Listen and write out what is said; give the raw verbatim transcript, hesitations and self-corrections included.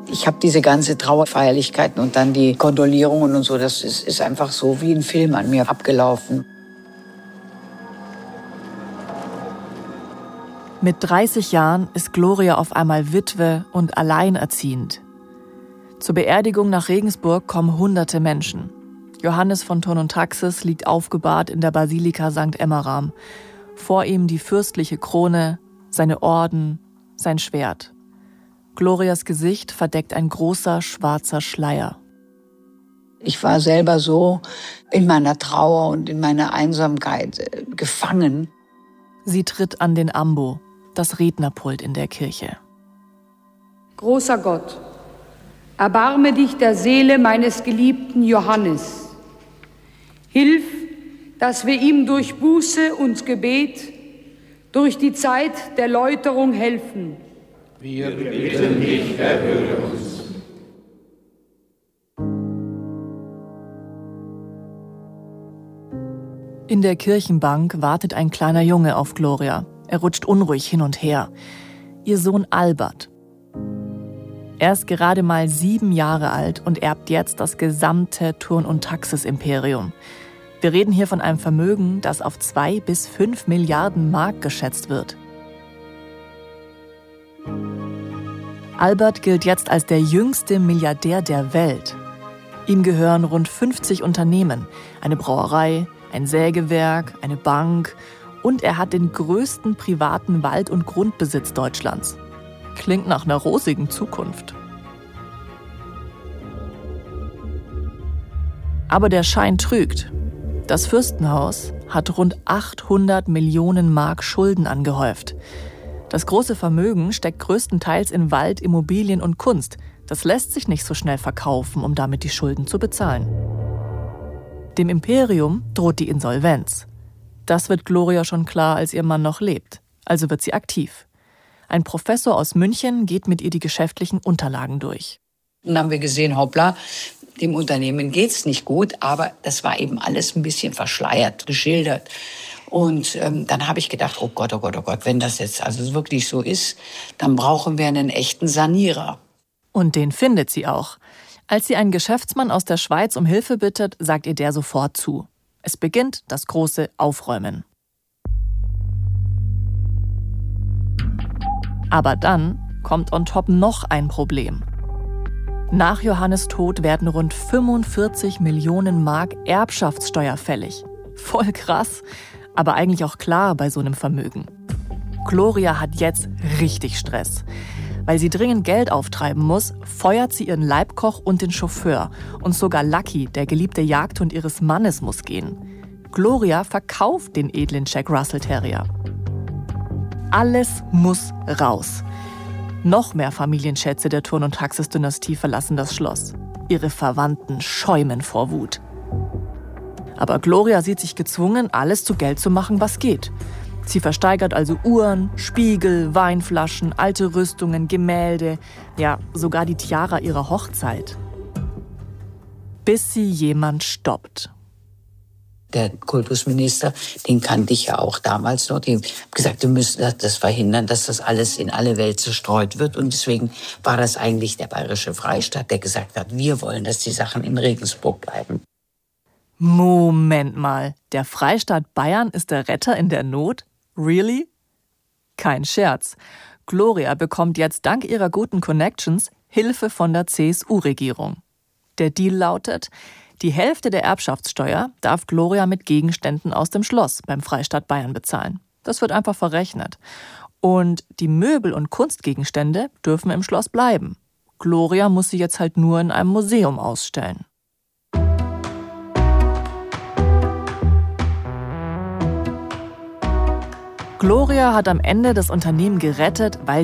Ich habe diese ganze Trauerfeierlichkeiten und dann die Kondolierungen und so, das ist, ist einfach so wie ein Film an mir abgelaufen. Mit dreißig Jahren ist Gloria auf einmal Witwe und alleinerziehend. Zur Beerdigung nach Regensburg kommen hunderte Menschen. Johannes von Thurn und Taxis liegt aufgebahrt in der Basilika Sankt Emmeram. Vor ihm die fürstliche Krone, seine Orden, sein Schwert. Glorias Gesicht verdeckt ein großer schwarzer Schleier. Ich war selber so in meiner Trauer und in meiner Einsamkeit äh, gefangen. Sie tritt an den Ambo, das Rednerpult in der Kirche. Großer Gott, erbarme dich der Seele meines geliebten Johannes. Hilf, dass wir ihm durch Buße und Gebet durch die Zeit der Läuterung helfen. Wir bitten dich, erhöre uns. In der Kirchenbank wartet ein kleiner Junge auf Gloria. Er rutscht unruhig hin und her. Ihr Sohn Albert. Er ist gerade mal sieben Jahre alt und erbt jetzt das gesamte Thurn- und Taxis-Imperium. Wir reden hier von einem Vermögen, das auf zwei bis fünf Milliarden Mark geschätzt wird. Albert gilt jetzt als der jüngste Milliardär der Welt. Ihm gehören rund fünfzig Unternehmen, eine Brauerei, ein Sägewerk, eine Bank und er hat den größten privaten Wald- und Grundbesitz Deutschlands. Klingt nach einer rosigen Zukunft. Aber der Schein trügt. Das Fürstenhaus hat rund achthundert Millionen Mark Schulden angehäuft. Das große Vermögen steckt größtenteils in Wald, Immobilien und Kunst. Das lässt sich nicht so schnell verkaufen, um damit die Schulden zu bezahlen. Dem Imperium droht die Insolvenz. Das wird Gloria schon klar, als ihr Mann noch lebt. Also wird sie aktiv. Ein Professor aus München geht mit ihr die geschäftlichen Unterlagen durch. Dann haben wir gesehen, hoppla, dem Unternehmen geht's nicht gut, aber das war eben alles ein bisschen verschleiert, geschildert. Und ähm, dann habe ich gedacht, oh Gott, oh Gott, oh Gott, wenn das jetzt also wirklich so ist, dann brauchen wir einen echten Sanierer. Und den findet sie auch. Als sie einen Geschäftsmann aus der Schweiz um Hilfe bittet, sagt ihr der sofort zu. Es beginnt das große Aufräumen. Aber dann kommt on top noch ein Problem. Nach Johannes Tod werden rund fünfundvierzig Millionen Mark Erbschaftssteuer fällig. Voll krass, aber eigentlich auch klar bei so einem Vermögen. Gloria hat jetzt richtig Stress. Weil sie dringend Geld auftreiben muss, feuert sie ihren Leibkoch und den Chauffeur. Und sogar Lucky, der geliebte Jagdhund ihres Mannes, muss gehen. Gloria verkauft den edlen Jack Russell Terrier. Alles muss raus. Noch mehr Familienschätze der Thurn- und Taxis-Dynastie verlassen das Schloss. Ihre Verwandten schäumen vor Wut. Aber Gloria sieht sich gezwungen, alles zu Geld zu machen, was geht. Sie versteigert also Uhren, Spiegel, Weinflaschen, alte Rüstungen, Gemälde, ja, sogar die Tiara ihrer Hochzeit. Bis sie jemand stoppt. Der Kultusminister, den kannte ich ja auch damals noch, die haben gesagt, wir müssen das verhindern, dass das alles in alle Welt zerstreut wird. Und deswegen war das eigentlich der Bayerische Freistaat, der gesagt hat, wir wollen, dass die Sachen in Regensburg bleiben. Moment mal, der Freistaat Bayern ist der Retter in der Not? Really? Kein Scherz. Gloria bekommt jetzt dank ihrer guten Connections Hilfe von der C S U-Regierung. Der Deal lautet, die Hälfte der Erbschaftssteuer darf Gloria mit Gegenständen aus dem Schloss beim Freistaat Bayern bezahlen. Das wird einfach verrechnet. Und die Möbel- und Kunstgegenstände dürfen im Schloss bleiben. Gloria muss sie jetzt halt nur in einem Museum ausstellen. Gloria hat am Ende das Unternehmen gerettet, weil